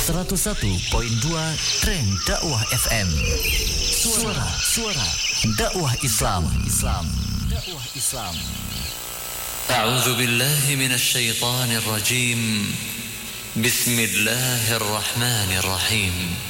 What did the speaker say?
101.2 Trend Dakwah FM. Suara dakwah Islam. Dakwah Islam. A'udzu billahi minasy syaithanir rajim. Bismillahirrahmanirrahim.